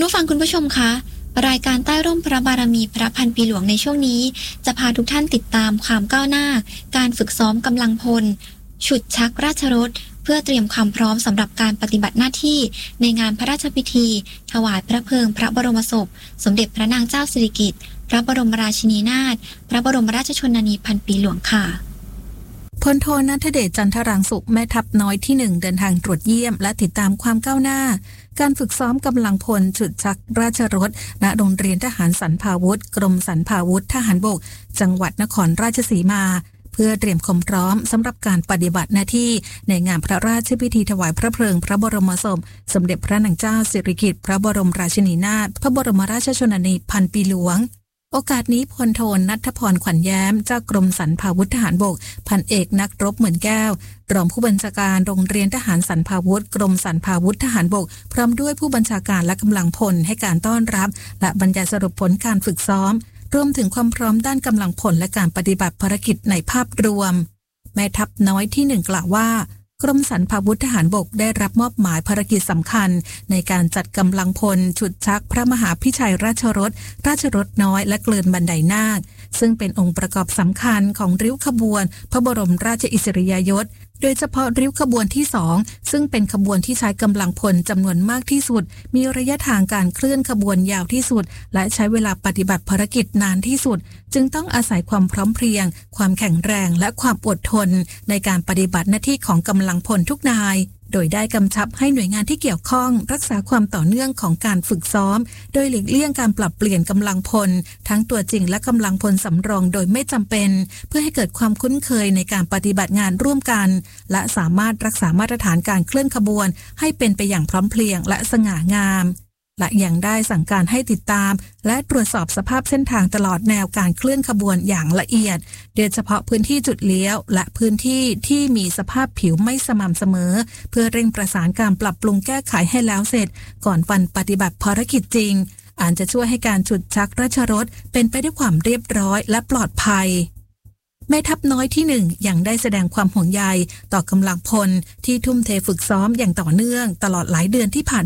ผู้ฟังคุณผู้ชมคะรายการใต้ร่มพระบารมีพระพันปีหลวงในช่วงนี้จะพาทุกท่านติดตามความก้าวหน้าการฝึกซ้อมกำลังพลฉุดชักราชรถเพื่อเตรียมความพร้อมสำหรับการปฏิบัติหน้าที่ในงานพระราชพิธีถวายพระเพลิงพระบรมศพสมเด็จพระนางเจ้าสิริกิติ์พระบรมราชินีนาถพระบรมราชชนนีพันปีหลวงค่ะพลโทณัฐเดชจันทรังสุขแม่ทัพน้อยที่1เดินทางตรวจเยี่ยมและติดตามความก้าวหน้าการฝึกซ้อมกำลังพลฉุดชักราชรถณโรงเรียนทหารสรรพาวุธกรมสรรพาวุธทหารบกจังหวัดนครราชสีมาเพื่อเตรียมความพร้อมสำหรับการปฏิบัติหน้าที่ในงานพระราชพิธีถวายพระเพลิงพระบรมศพสมเด็จพระนางเจ้าสิริกิติ์พระบรมราชินีนาถพระบรมราชชนนีพันปีหลวงโอกาสนี้พลโทณัฐพรขวัญแย้มเจ้ากรมสรรพาวุธทหารบกพันเอกนักรบเหมือนแก้วรองผู้บัญชาการโรงเรียนทหารสรรพาวุธกรมสรรพาวุธทหารบกพร้อมด้วยผู้บัญชาการและกำลังพลให้การต้อนรับและบรรยายสรุปผลการฝึกซ้อมรวมถึงความพร้อมด้านกำลังพลและการปฏิบัติภารกิจในภาพรวมแม่ทัพน้อยที่1กล่าวว่ากรมสรรพาวุธทหารบกได้รับมอบหมายภารกิจสำคัญในการจัดกำลังพลฉุดชักพระมหาพิชัยราชรถน้อยและเกลินบันไดนาคซึ่งเป็นองค์ประกอบสำคัญของริ้วขบวนพระบรมราชอิสริยยศโดยเฉพาะริ้วขบวนที่2ซึ่งเป็นขบวนที่ใช้กำลังพลจำนวนมากที่สุดมีระยะทางการเคลื่อนขบวนยาวที่สุดและใช้เวลาปฏิบัติภารกิจนานที่สุดจึงต้องอาศัยความพร้อมเพรียงความแข็งแรงและความอดทนในการปฏิบัติหน้าที่ของกำลังพลทุกนายโดยได้กำชับให้หน่วยงานที่เกี่ยวข้องรักษาความต่อเนื่องของการฝึกซ้อมโดยหลีกเลี่ยงการปรับเปลี่ยนกำลังพลทั้งตัวจริงและกำลังพลสำรองโดยไม่จำเป็นเพื่อให้เกิดความคุ้นเคยในการปฏิบัติงานร่วมกันและสามารถรักษามาตรฐานการเคลื่อนขบวนให้เป็นไปอย่างพร้อมเพรียงและสง่างามและยังได้สั่งการให้ติดตามและตรวจสอบสภาพเส้นทางตลอดแนวการเคลื่อนขบวนอย่างละเอียดโดยเฉพาะพื้นที่จุดเลี้ยวและพื้นที่ที่มีสภาพผิวไม่สม่ำเสมอเพื่อเร่งประสานการปรับปรุงแก้ไขให้แล้วเสร็จก่อนวันปฏิบัติภารกิจจริงอาจจะช่วยให้การฉุดชักราชรถเป็นไปด้วยความเรียบร้อยและปลอดภัยแม่ทัพน้อยที่1ยังได้แสดงความห่วงใยต่อกำลังพลที่ทุ่มเทฝึกซ้อมอย่างต่อเนื่องตลอดหลายเดือนที่ผ่าน